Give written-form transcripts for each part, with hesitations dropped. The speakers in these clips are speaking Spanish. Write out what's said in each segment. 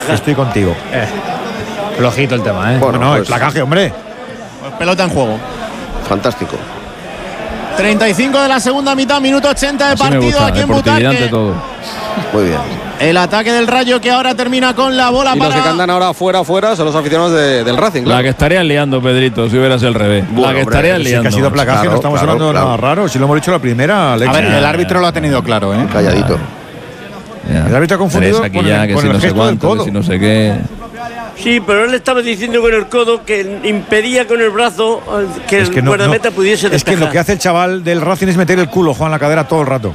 Estoy contigo. Flojito el tema, ¿eh? Bueno, no, el placaje, hombre. Pues pelota en juego. Fantástico. 35 de la segunda mitad, minuto 80 de Así partido, me gusta, aquí en deportividad Butarque. ante todo. Muy bien. El ataque del Rayo que ahora termina con la bola Y para… los que andan ahora fuera son los aficionados del Racing, claro. La que estarían liando, Pedrito, si hubieras el revés. Bueno, la que hombre, estarían Sí, que liando. ha sido placaje, Claro, no estamos claro, hablando de nada claro. raro. Si lo hemos dicho la primera, Alex. A ver, el árbitro lo ha tenido claro, ¿eh? Calladito. Ya. El árbitro ha confundido Tres aquí con ya, el- que con si el no sé gesto del cuánto, codo. que si no sé qué. Sí, pero él estaba diciendo con el codo que impedía con el brazo que Es que el no- guardameta no- pudiese Es que despejar. lo que hace el chaval del Racing es meter el culo, Juan, la cadera todo el rato.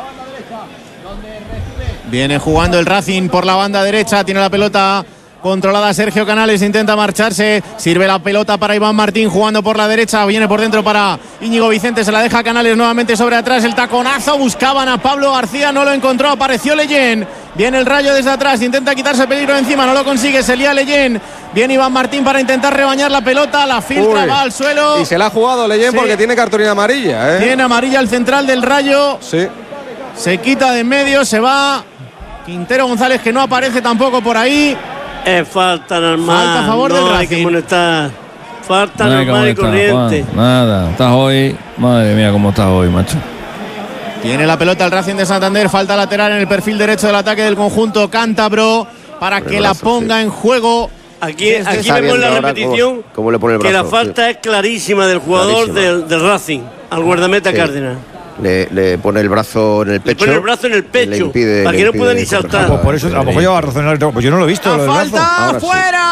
Viene jugando el Racing por la banda derecha, tiene la pelota controlada Sergio Canales, intenta marcharse, sirve la pelota para Iván Martín jugando por la derecha, viene por dentro para Íñigo Vicente, se la deja Canales nuevamente sobre atrás, el taconazo, buscaban a Pablo García, no lo encontró, apareció Leyen, viene el Rayo desde atrás, intenta quitarse peligro de encima, no lo consigue, se lía Leyen, viene Iván Martín para intentar rebañar la pelota, la filtra, Uy. va al suelo, Y se la ha jugado Leyen Sí. porque tiene cartulina amarilla, ¿eh? tiene amarilla el central del Rayo, Sí. se quita de en medio, se va Quintero González que no aparece tampoco por ahí. Es falta normal. Falta a favor no del hay Racing. que molestar. Falta No hay que normal y molestar, corriente. Juan, nada, estás hoy. Madre mía, cómo estás hoy, macho. Tiene la pelota el Racing de Santander, falta lateral en el perfil derecho del ataque del conjunto cántabro para que la brazo, ponga sí. en juego. Aquí Está vemos viendo la ahora repetición cómo le pone el que la brazo, falta es clarísima del jugador Clarísima. del Racing al guardameta Sí. Cárdenas. Le pone el brazo en el Le pecho. pone el brazo en el y le pecho impide- para le que no impide pueda ni correr. saltar. Pues por eso, a lo mejor lleva razón el árbitro. Pues yo no lo he visto. La lo del brazo. falta Ahora sí.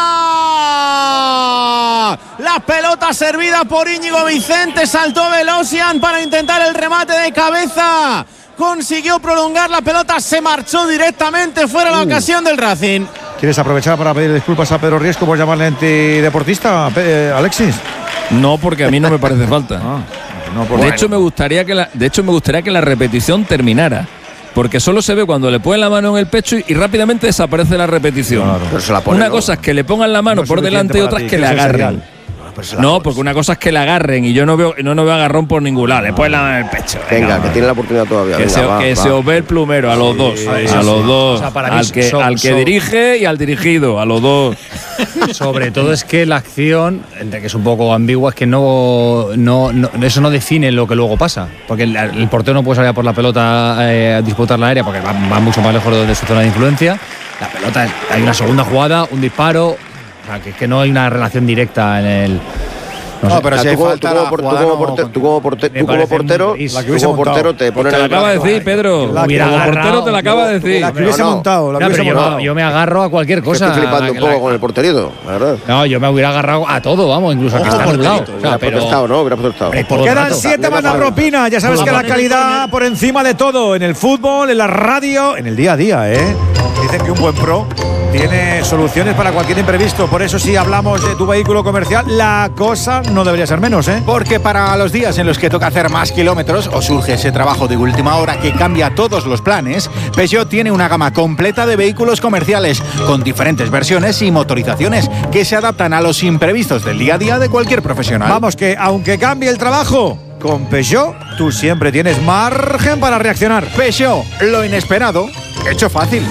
fuera. La pelota servida por Íñigo Vicente, saltó Velosian para intentar el remate de cabeza. Consiguió prolongar la pelota, se marchó directamente fuera la ocasión del Racing. ¿Quieres aprovechar para pedir disculpas a Pedro Riesco por llamarle antideportista, Alexis? No, porque a mí no me parece falta. No, De hecho, me gustaría que la repetición terminara. Porque solo se ve cuando le ponen la mano en el pecho y rápidamente desaparece la repetición. Claro. Pero se la pone, Una ¿no? cosa es que le pongan la mano No es por suficiente delante y para otra ti, es que que le es el agarren. serial. No, porque una cosa es que le agarren y yo no veo agarrón por ningún lado. Le ponen la mano en el pecho. Venga, que tiene la oportunidad todavía. Que, Venga, se, va, que va. se os ve el plumero a los dos. A los dos. O sea, para mí al que dirige y al dirigido. A los dos. Sobre todo es que la acción, entre que es un poco ambigua, es que no eso no define lo que luego pasa. Porque el portero no puede salir a por la pelota a disputar la área porque va mucho más lejos de su zona de influencia. La pelota, hay una segunda jugada, un disparo. O sea, que es que no hay una relación directa en el. No, sé. pero si hay falta, tú como portero, La que hubiese como portero montado. te pones Te el lo acaba de brazo. decir, Pedro. La que hubiera Como portero agarrado, te lo acaba de decir. La que hubiese No, no. montado. La que No, hubiese pero montado. yo me agarro a cualquier Que cosa. estoy flipando un poco con el porterito, la verdad. No, yo me hubiera agarrado a todo, vamos, incluso a que Ojo, está anulado. porterito, O sea, Hubiera pero protestado, ¿no? Hubiera protestado. Todo el Quedan rato. 7 más la propina. Ya sabes que la calidad por encima de todo. En el fútbol, en la radio, en el día a día, ¿eh? Dicen que un buen pro tiene soluciones para cualquier imprevisto. Por eso, si hablamos de tu vehículo comercial, la cosa no debería ser menos, ¿eh? Porque para los días en los que toca hacer más kilómetros o surge ese trabajo de última hora que cambia todos los planes, Peugeot tiene una gama completa de vehículos comerciales con diferentes versiones y motorizaciones que se adaptan a los imprevistos del día a día de cualquier profesional. Vamos, que aunque cambie el trabajo, con Peugeot tú siempre tienes margen para reaccionar. Peugeot, lo inesperado, hecho fácil.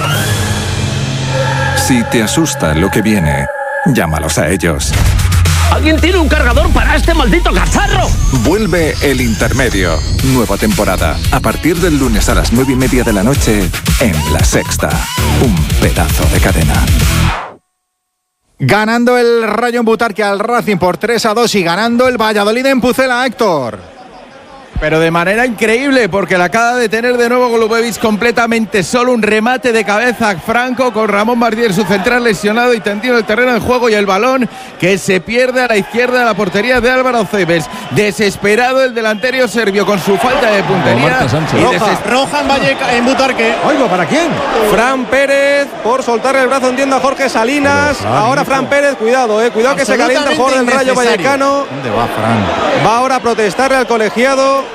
Si te asusta lo que viene, llámalos a ellos. ¿Alguien tiene un cargador para este maldito cacharro? Vuelve El Intermedio. Nueva temporada. A partir del lunes a las 9:30 de la noche en La Sexta. Un pedazo de cadena. Ganando el Rayo en Butarque al Racing por 3-2 y ganando el Valladolid en Pucela, Héctor. Pero de manera increíble, porque la acaba de tener de nuevo Golubovic completamente solo. Un remate de cabeza Franco con Ramón Bardier, su central, lesionado y tendido en el terreno de juego, y el balón que se pierde a la izquierda de la portería de Álvaro Cebes. Desesperado el delantero serbio con su falta de puntería. Marta Sánchez. Roja en Valleca, en Butarque. Oigo, ¿para quién? Fran Pérez por soltarle el brazo, entiendo, a Jorge Salinas. Ahora Fran Pérez, cuidado, cuidado que se calienta el jugador del Rayo Innecesario. Vallecano. ¿Dónde va, Fran? Va ahora a protestarle al colegiado.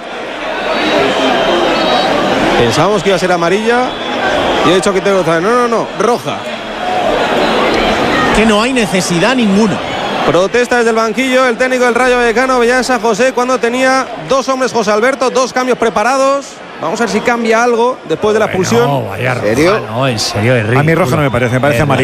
Pensábamos que iba a ser amarilla y he dicho que tengo no, roja. Que no hay necesidad ninguna. Protesta desde el banquillo el técnico del Rayo Vallecano, Bellán San José, cuando tenía dos hombres, José Alberto, dos cambios preparados. Vamos a ver si cambia algo después de la expulsión. No, vaya ¿En serio? roja, no, en serio, es A mí roja no me parece amarilla.